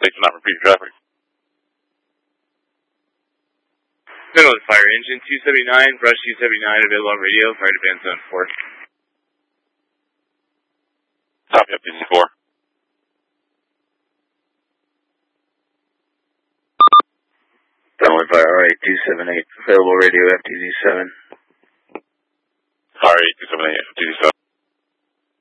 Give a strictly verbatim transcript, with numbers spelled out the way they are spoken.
Thanks for not repeating traffic. Middle of fire engine two seventy-nine, brush two seventy-nine, available on radio, fire to band zone four. Copy, F T Z four. Runway fire R eight two seven eight, available radio F T Z seven. R eight two seven eight, F T Z seven.